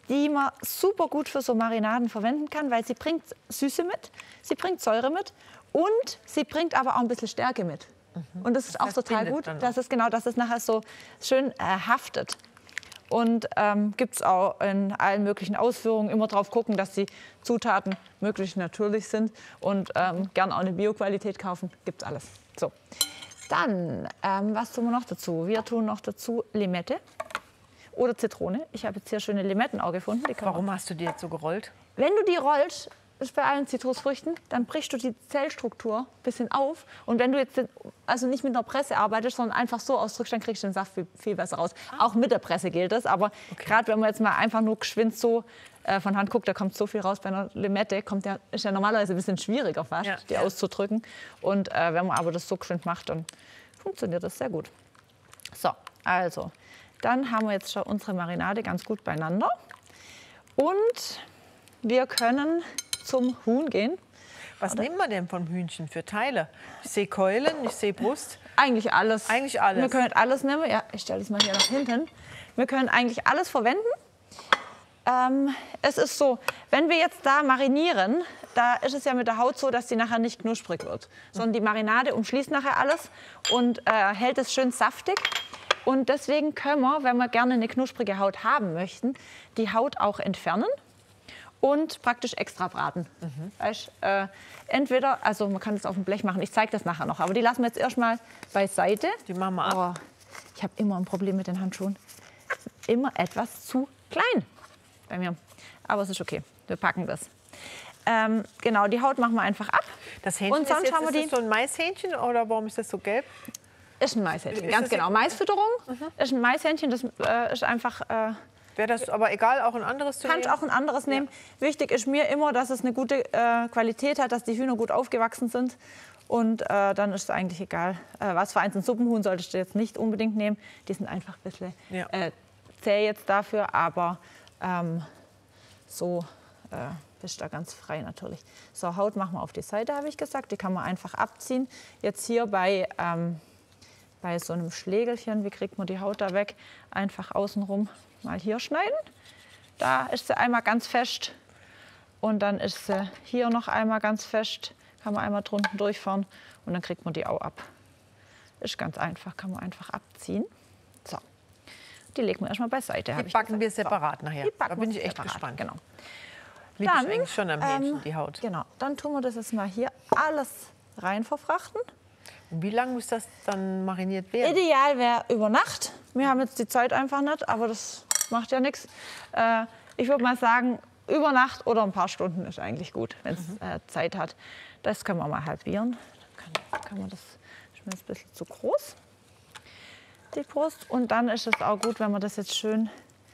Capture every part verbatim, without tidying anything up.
die man super gut für so Marinaden verwenden kann, weil sie bringt Süße mit, sie bringt Säure mit und sie bringt aber auch ein bisschen Stärke mit. Mhm. Und das ist das auch heißt, total gut, dass es genau, dass es nachher so schön äh, haftet. Und ähm, gibt es auch in allen möglichen Ausführungen. Immer drauf gucken, dass die Zutaten möglichst natürlich sind und ähm, gern auch eine Bio-Qualität kaufen. Gibt's alles. So. Dann, ähm, was tun wir noch dazu? Wir tun noch dazu Limette oder Zitrone. Ich habe jetzt hier schöne Limetten auch gefunden. Die Warum hast du die jetzt so gerollt? Wenn du die rollst, ist bei allen Zitrusfrüchten, dann brichst du die Zellstruktur ein bisschen auf. Und wenn du jetzt also nicht mit einer Presse arbeitest, sondern einfach so ausdrückst, dann kriegst du den Saft viel, viel besser raus. Ah. Auch mit der Presse gilt das. Aber okay. gerade wenn man jetzt mal einfach nur geschwind so äh, von Hand guckt, da kommt so viel raus. Bei einer Limette kommt ja, ist ja normalerweise ein bisschen schwieriger fast, ja. die ja. auszudrücken. Und äh, wenn man aber das so geschwind macht, dann funktioniert das sehr gut. So, also, dann haben wir jetzt schon unsere Marinade ganz gut beieinander. Und wir können zum Huhn gehen. Was Oder? Nehmen wir denn vom Hühnchen für Teile? Ich sehe Keulen, ich sehe Brust. Eigentlich alles. Eigentlich alles. Wir können alles nehmen. Ja, ich stelle das mal hier nach hinten. Wir können eigentlich alles verwenden. Ähm, es ist so, wenn wir jetzt da marinieren, da ist es ja mit der Haut so, dass die nachher nicht knusprig wird. Sondern die Marinade umschließt nachher alles und äh, hält es schön saftig. Und deswegen können wir, wenn wir gerne eine knusprige Haut haben möchten, die Haut auch entfernen. Und praktisch extra braten. Mhm. Weißt, äh, entweder, also man kann das auf dem Blech machen, ich zeige das nachher noch, aber die lassen wir jetzt erstmal beiseite. Die machen wir ab. Oh, ich habe immer ein Problem mit den Handschuhen. Immer etwas zu klein bei mir. Aber es ist okay, wir packen das. Ähm, genau, die Haut machen wir einfach ab. Das Hähnchen und sonst ist, jetzt, haben wir die, ist das so ein Maishähnchen oder warum ist das so gelb? Ist ein Maishähnchen, ganz genau. Maisfütterung mhm. ist ein Maishähnchen, das äh, ist einfach... Äh, Wäre das aber egal, auch ein anderes zu nehmen? Kannst auch ein anderes nehmen. Ja. Wichtig ist mir immer, dass es eine gute äh, Qualität hat, dass die Hühner gut aufgewachsen sind. Und äh, dann ist es eigentlich egal, äh, was für eins. Ein Suppenhuhn solltest du jetzt nicht unbedingt nehmen. Die sind einfach ein bisschen ja. äh, zäh jetzt dafür, aber ähm, so äh, bist du da ganz frei natürlich. So, Haut machen wir auf die Seite, habe ich gesagt. Die kann man einfach abziehen. Jetzt hier bei, ähm, bei so einem Schlägelchen, wie kriegt man die Haut da weg? Einfach außenrum mal hier schneiden. Da ist sie einmal ganz fest und dann ist sie hier noch einmal ganz fest. Kann man einmal drunten durchfahren und dann kriegt man die auch ab. Ist ganz einfach, kann man einfach abziehen. So, die legen wir erstmal beiseite. Die backen wir separat so. nachher. Da bin ich echt separat. gespannt. Genau. Lieb ich eigentlich schon am Hähnchen, ähm, die Haut. Genau, dann tun wir das jetzt mal hier alles rein verfrachten. Wie lange muss das dann mariniert werden? Ideal wäre über Nacht. Wir haben jetzt die Zeit einfach nicht, aber das macht ja nichts. Äh, ich würde mal sagen, über Nacht oder ein paar Stunden ist eigentlich gut, wenn es mhm. äh, Zeit hat. Das können wir mal halbieren. Dann kann, kann man das, ist mir jetzt ein bisschen zu groß, die Brust. Und dann ist es auch gut, wenn man das jetzt schön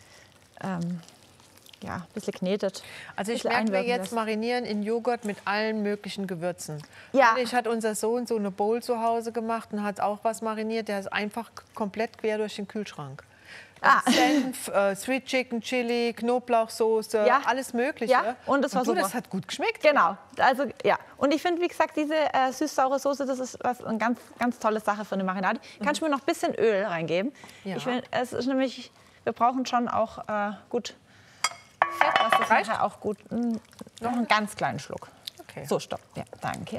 ähm, ja, ein bisschen knetet. Also ich merke mir jetzt marinieren in Joghurt mit allen möglichen Gewürzen. Ja. Ich hat unser Sohn so eine Bowl zu Hause gemacht und hat auch was mariniert. Der ist einfach komplett quer durch den Kühlschrank. Ah. Senf, äh, Sweet Chicken, Chili, Knoblauchsoße, ja. alles Mögliche. Ja. Und das war und du, super. Das hat gut geschmeckt. Genau. Also ja. Und ich finde, wie gesagt, diese äh, süß-saure Soße, das ist was, eine ganz, ganz tolle Sache für eine Marinade. Mhm. Kannst du mir noch ein bisschen Öl reingeben? Ja. Ich find, es ist nämlich, wir brauchen schon auch äh, gut Fett, was das reicht auch gut. Mh, noch einen ganz kleinen Schluck. Okay. So, stopp. Ja, danke.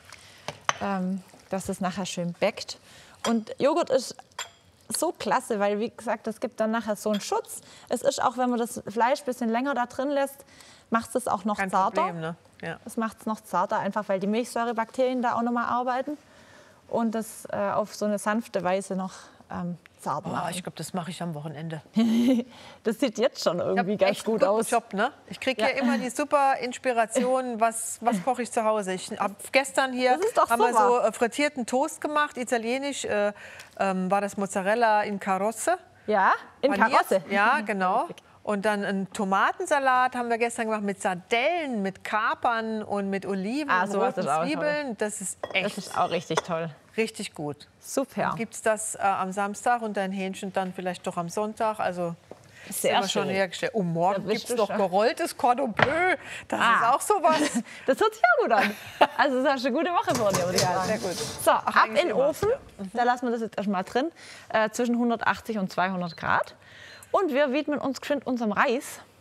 Ähm, dass es nachher schön backt. Und Joghurt ist so klasse, weil, wie gesagt, es gibt dann nachher so einen Schutz. Es ist auch, wenn man das Fleisch ein bisschen länger da drin lässt, macht es auch noch Kein zarter. Problem, ne? Ja. Das macht es noch zarter, einfach weil die Milchsäurebakterien da auch noch mal arbeiten und das äh, auf so eine sanfte Weise noch ähm, zart machen. Oh, ich glaube, das mache ich am Wochenende. Das sieht jetzt schon irgendwie ganz echt gut aus. Job, ne? Ich kriege ja. hier immer die super Inspiration, was, was koche ich zu Hause. Ich habe gestern hier haben wir so äh, frittierten Toast gemacht, italienisch, äh, ähm, war das Mozzarella in Karosse. Ja, in Karosse. Ja, genau. Und dann einen Tomatensalat haben wir gestern gemacht mit Sardellen, mit Kapern und mit Oliven ah, und roten Zwiebeln. Das ist echt Das ist auch richtig toll. Richtig gut. Super. Gibt es das äh, am Samstag und dein Hähnchen dann vielleicht doch am Sonntag? Also sehr schön. Schon hergestellt. Und morgen gibt es noch gerolltes Cordon Bleu. Das ah. ist auch sowas. Das hört sich auch gut an. Also das ist eine gute Woche vor dir, würde ich sagen. Sehr gut. So, Ach, ab in den Ofen. Ja. Mhm. Da lassen wir das jetzt erstmal drin. Äh, zwischen hundertachtzig und zweihundert Grad. Und wir widmen uns geschwind unserem Reis.